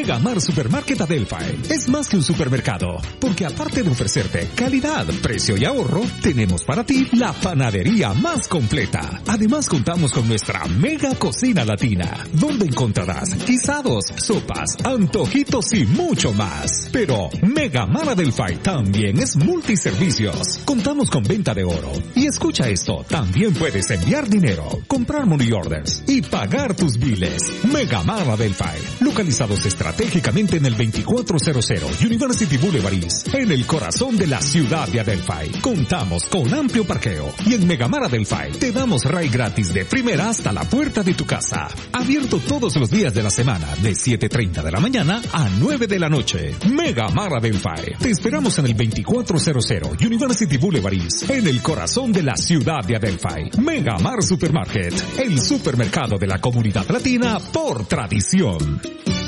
Megamar Supermarket Adelphi es más que un supermercado, porque aparte de ofrecerte calidad, precio y ahorro, tenemos para ti la panadería más completa. Además contamos con nuestra mega cocina latina, donde encontrarás guisados, sopas, antojitos y mucho más. Pero Megamar Adelphi también es multiservicios. Contamos con venta de oro. Y escucha esto, también puedes enviar dinero, comprar money orders y pagar tus biles. Megamar Adelphi, localizados estratégicamente en el 2400 University Boulevard East, en el corazón de la ciudad de Adelphi. Contamos con amplio parqueo y en Megamar Adelphi te damos ride gratis de primera hasta la puerta de tu casa. Abierto todos los días de la semana de 7:30 de la mañana a 9 de la noche. Megamar Adelphi. Te esperamos en el 2400 University Boulevard East, en el corazón de la ciudad de Adelphi. Megamar Supermarket, el supermercado de la comunidad latina por tradición.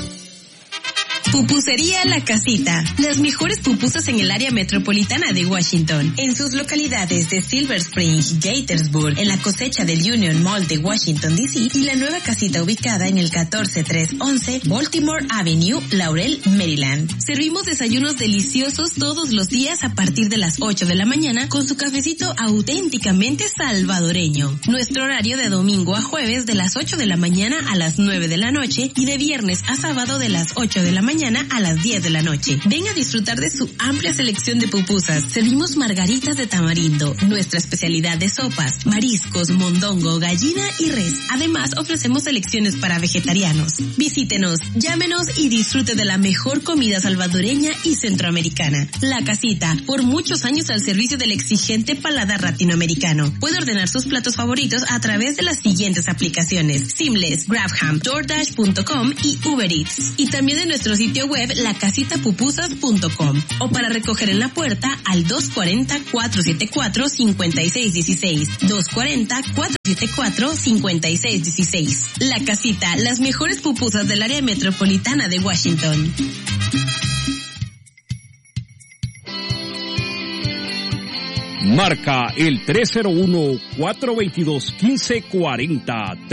Pupusería La Casita. Las mejores pupusas en el área metropolitana de Washington. En sus localidades de Silver Spring, Gaithersburg, en la cosecha del Union Mall de Washington, D.C. y la nueva casita ubicada en el 14311 Baltimore Avenue, Laurel, Maryland. Servimos desayunos deliciosos todos los días a partir de las 8 de la mañana con su cafecito auténticamente salvadoreño. Nuestro horario de domingo a jueves de las 8 de la mañana a las 9 de la noche y de viernes a sábado de las 8 de la mañana a las 10 de la noche. Ven a disfrutar de su amplia selección de pupusas. Servimos margaritas de tamarindo, nuestra especialidad de sopas, mariscos, mondongo, gallina y res. Además, ofrecemos selecciones para vegetarianos. Visítenos, llámenos y disfrute de la mejor comida salvadoreña y centroamericana. La Casita, por muchos años al servicio del exigente paladar latinoamericano. Puede ordenar sus platos favoritos a través de las siguientes aplicaciones: Seamless, GrabHam, DoorDash.com y Uber Eats. Y también de nuestro sitio web lacasitapupusas.com o para recoger en la puerta al 240-474-5616. 240-474-5616. La Casita, las mejores pupusas del área metropolitana de Washington. Marca el 301-422-1540,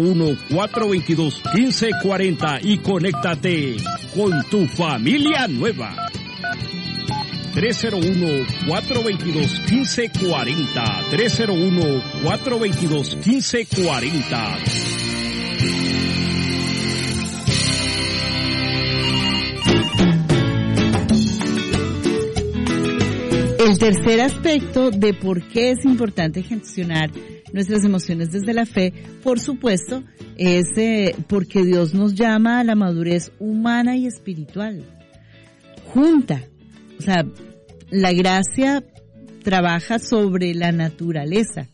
301-422-1540 y conéctate con tu familia nueva. 301-422-1540, 301-422-1540. El tercer aspecto de por qué es importante gestionar nuestras emociones desde la fe, por supuesto, es porque Dios nos llama a la madurez humana y espiritual. Junta. O sea, la gracia trabaja sobre la naturaleza.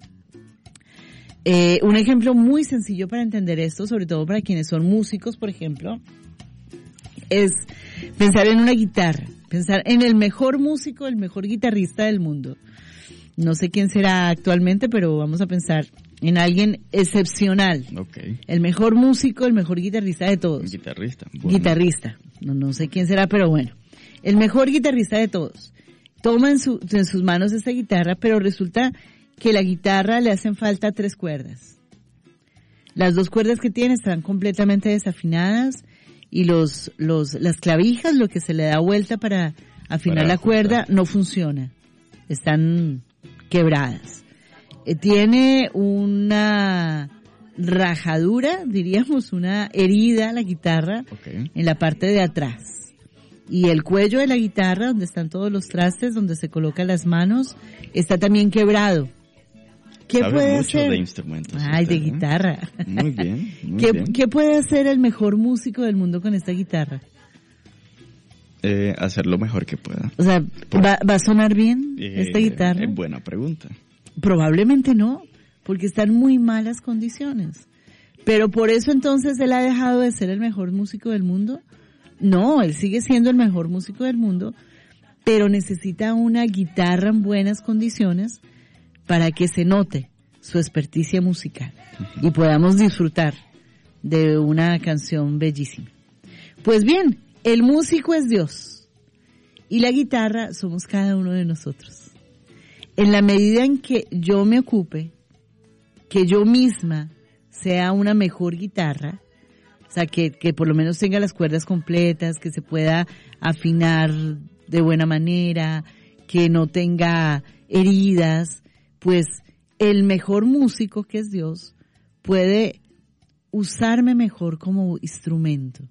Un ejemplo muy sencillo para entender esto, sobre todo para quienes son músicos, por ejemplo, es pensar en una guitarra. Pensar en el mejor músico, el mejor guitarrista del mundo. No sé quién será actualmente, pero vamos a pensar en alguien excepcional. Okay. El mejor músico, el mejor guitarrista de todos. Guitarrista. Bueno. Guitarrista. No sé quién será, pero bueno. El mejor guitarrista de todos. Toma en sus manos esta guitarra, pero resulta que la guitarra le hacen falta 3 cuerdas. Las 2 cuerdas que tiene están completamente desafinadas. Y las clavijas, lo que se le da vuelta para afinar la cuerda, no funciona. Están quebradas. Tiene una rajadura, diríamos, una herida la guitarra en la parte de atrás. Y el cuello de la guitarra, donde están todos los trastes, donde se colocan las manos, está también quebrado. ¿Qué puede hacer? De instrumentos. Ay, de guitarra. Muy bien. ¿Qué puede hacer el mejor músico del mundo con esta guitarra? Hacer lo mejor que pueda. O sea, ¿va a sonar bien esta guitarra? Buena pregunta. Probablemente no, porque está en muy malas condiciones. Pero por eso entonces él ha dejado de ser el mejor músico del mundo. No, él sigue siendo el mejor músico del mundo, pero necesita una guitarra en buenas condiciones para que se note su experticia musical y podamos disfrutar de una canción bellísima. Pues bien, el músico es Dios y la guitarra somos cada uno de nosotros. En la medida en que yo me ocupe, que yo misma sea una mejor guitarra, O sea, que por lo menos tenga las cuerdas completas, que se pueda afinar de buena manera, que no tenga heridas, pues el mejor músico, que es Dios, puede usarme mejor como instrumento.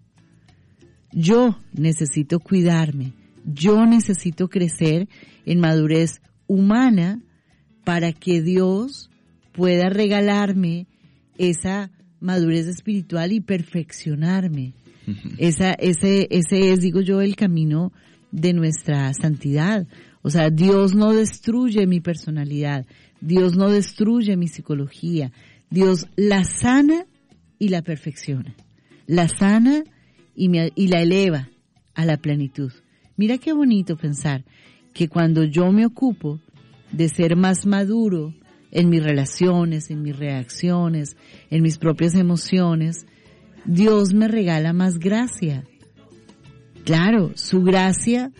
Yo necesito cuidarme, yo necesito crecer en madurez humana para que Dios pueda regalarme esa madurez espiritual y perfeccionarme. Ese es, digo yo, el camino de nuestra santidad. O sea, Dios no destruye mi personalidad, Dios no destruye mi psicología, Dios la sana y la perfecciona, la sana y la eleva a la plenitud. Mira qué bonito pensar que cuando yo me ocupo de ser más maduro en mis relaciones, en mis reacciones, en mis propias emociones, Dios me regala más gracia. Claro, su gracia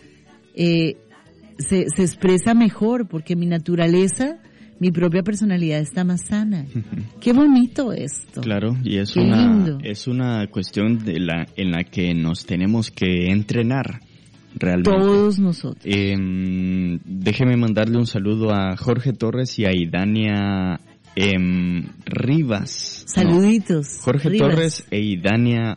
se expresa mejor porque mi naturaleza, mi propia personalidad está más sana. Qué bonito esto. Claro, y es lindo. una cuestión en la que nos tenemos que entrenar realmente. Todos nosotros. Déjeme mandarle un saludo a Jorge Torres y a Idania Rivas. Saluditos. No, Jorge Rivas. Torres e Idania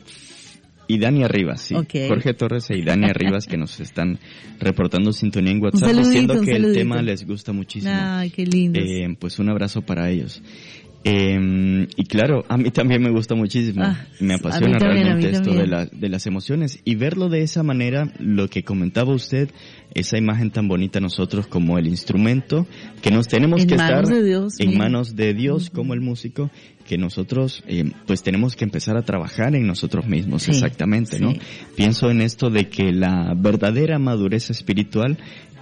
Rivas, sí. Okay. Jorge Torres e Idania Rivas, que nos están reportando sintonía en WhatsApp, diciendo que el tema les gusta muchísimo. Ay, qué lindo. Pues un abrazo para ellos. Y claro, a mí también me gusta muchísimo, me apasiona realmente esto de las emociones, y verlo de esa manera, lo que comentaba usted, esa imagen tan bonita nosotros como el instrumento, que nos tenemos que estar en manos de Dios como el músico, que nosotros pues tenemos que empezar a trabajar en nosotros mismos, exactamente, ¿no? Pienso en esto de que la verdadera madurez espiritual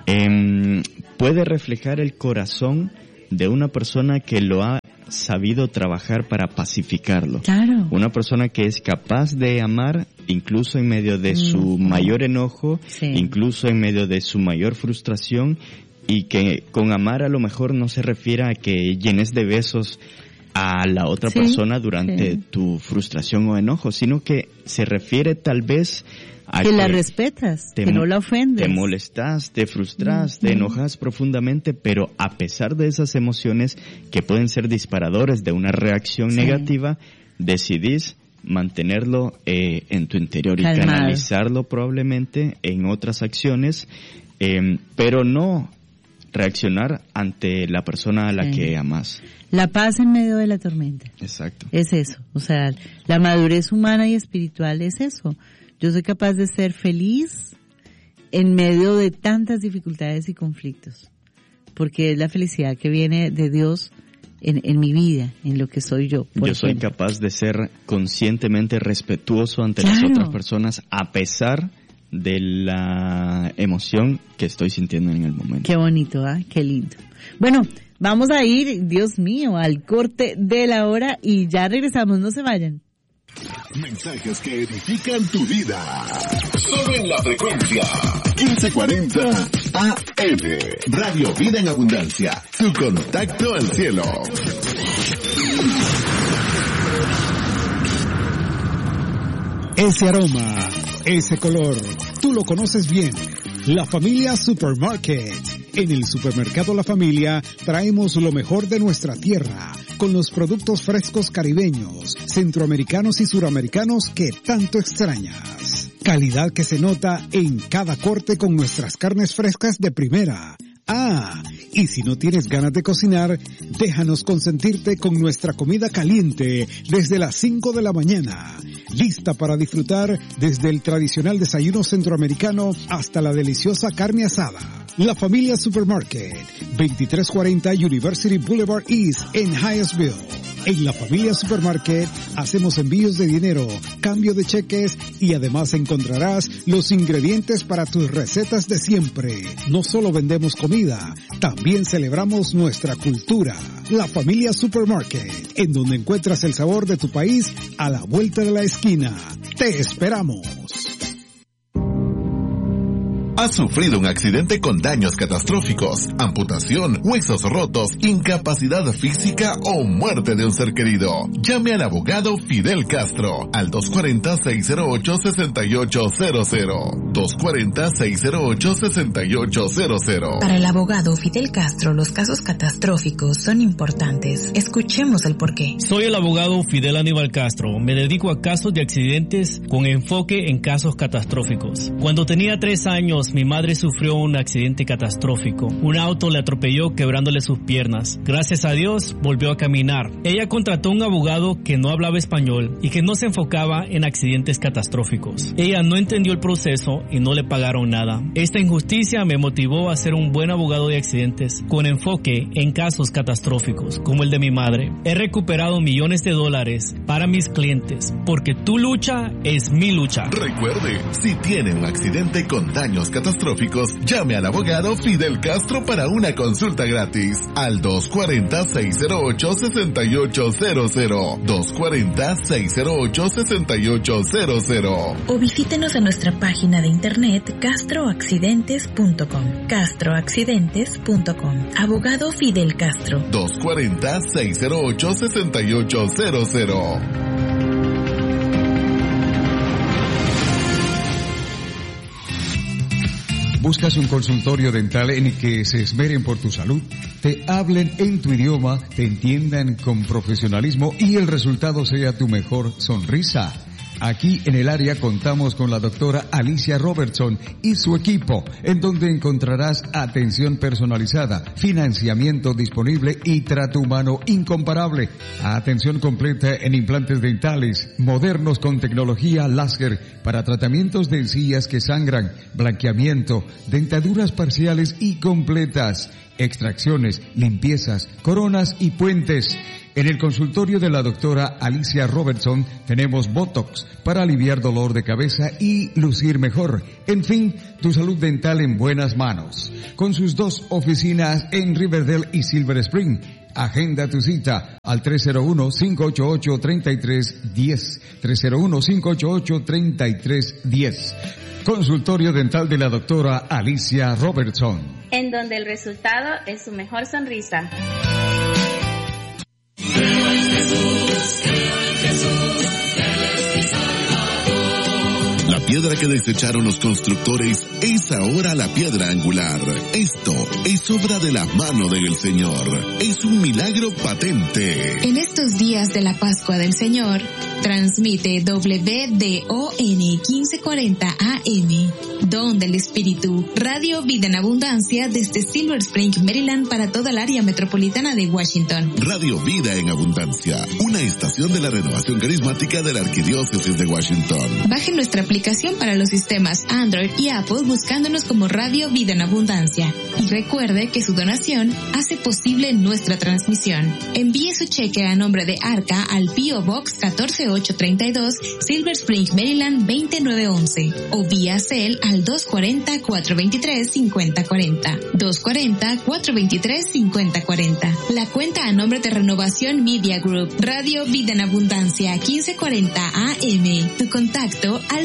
puede reflejar el corazón de una persona que lo ha sabido trabajar para pacificarlo. Claro. Una persona que es capaz de amar incluso en medio de su mayor enojo, incluso en medio de su mayor frustración, y que con amar a lo mejor no se refiere a que llenes de besos a la otra persona durante tu frustración o enojo, sino que se refiere tal vez a que la respetas, que no la ofendes. Te molestas, te frustras, te enojas profundamente, pero a pesar de esas emociones que pueden ser disparadores de una reacción negativa, decidís mantenerlo en tu interior y canalizarlo probablemente en otras acciones, pero no reaccionar ante la persona a la que amas. La paz en medio de la tormenta. Exacto. Es eso, o sea, la madurez humana y espiritual es eso. Yo soy capaz de ser feliz en medio de tantas dificultades y conflictos, porque es la felicidad que viene de Dios en mi vida, en lo que soy yo. Yo soy capaz de ser conscientemente respetuoso ante las otras personas a pesar de la emoción que estoy sintiendo en el momento. Qué bonito, qué lindo. Bueno, vamos a ir, Dios mío, al corte de la hora y ya regresamos, no se vayan. Mensajes que edifican tu vida. Solo en la frecuencia 1540 AM. Radio Vida en Abundancia. Tu contacto al cielo. Ese aroma, ese color, tú lo conoces bien. La Familia Supermarket. En el supermercado La Familia traemos lo mejor de nuestra tierra, con los productos frescos caribeños, centroamericanos y suramericanos que tanto extrañas. Calidad que se nota en cada corte con nuestras carnes frescas de primera. Y si no tienes ganas de cocinar, déjanos consentirte con nuestra comida caliente desde las 5 de la mañana. Lista para disfrutar desde el tradicional desayuno centroamericano hasta la deliciosa carne asada. La Familia Supermarket, 2340 University Boulevard East en Hyattsville. En La Familia Supermarket hacemos envíos de dinero, cambio de cheques y además encontrarás los ingredientes para tus recetas de siempre. No solo vendemos comida, también celebramos nuestra cultura. La Familia Supermarket, en donde encuentras el sabor de tu país a la vuelta de la esquina. ¡Te esperamos! ¿Has sufrido un accidente con daños catastróficos, amputación, huesos rotos, incapacidad física o muerte de un ser querido? Llame al abogado Fidel Castro al 240-608-6800. 240-608-6800. Para el abogado Fidel Castro, los casos catastróficos son importantes. Escuchemos el porqué. Soy el abogado Fidel Aníbal Castro. Me dedico a casos de accidentes con enfoque en casos catastróficos. Cuando tenía 3 años, mi madre sufrió un accidente catastrófico. Un auto le atropelló quebrándole sus piernas. Gracias a Dios, volvió a caminar. Ella contrató un abogado que no hablaba español y que no se enfocaba en accidentes catastróficos. Ella no entendió el proceso y no le pagaron nada. Esta injusticia me motivó a ser un buen abogado de accidentes con enfoque en casos catastróficos, como el de mi madre. He recuperado millones de dólares para mis clientes, porque tu lucha es mi lucha. Recuerde, si tiene un accidente con daños catastróficos, llame al abogado Fidel Castro para una consulta gratis al 240-608-6800. 240-608-6800. O visítenos en nuestra página de internet castroaccidentes.com. castroaccidentes.com. Abogado Fidel Castro. 240-608-6800. ¿Buscas un consultorio dental en el que se esmeren por tu salud? Te hablen en tu idioma, te entiendan con profesionalismo y el resultado sea tu mejor sonrisa. Aquí en el área contamos con la doctora Alicia Robertson y su equipo, en donde encontrarás atención personalizada, financiamiento disponible y trato humano incomparable. Atención completa en implantes dentales, modernos con tecnología láser para tratamientos de encías que sangran, blanqueamiento, dentaduras parciales y completas, extracciones, limpiezas, coronas y puentes. En el consultorio de la doctora Alicia Robertson tenemos Botox para aliviar dolor de cabeza y lucir mejor. En fin, tu salud dental en buenas manos. Con sus 2 oficinas en Riverdale y Silver Spring. Agenda tu cita al 301-588-3310. 301-588-3310. Consultorio dental de la doctora Alicia Robertson. En donde el resultado es su mejor sonrisa. La piedra que desecharon los constructores es ahora la piedra angular. Esto es obra de la mano del Señor. Es un milagro patente. En estos días de la Pascua del Señor, transmite WDON 1540 AM, Don del Espíritu, Radio Vida en Abundancia desde Silver Spring, Maryland para toda el área metropolitana de Washington. Radio Vida en Abundancia, una estación de la renovación carismática de la Arquidiócesis de Washington. Baje nuestra aplicación para los sistemas Android y Apple buscándonos como Radio Vida en Abundancia. Y recuerde que su donación hace posible nuestra transmisión. Envíe su cheque a nombre de Arca al P.O. Box 14832, Silver Spring, Maryland 20911 o vía Cel al 240-423-5040. 240-423-5040. La cuenta a nombre de Renovación Media Group, Radio Vida en Abundancia 1540 AM. Tu contacto al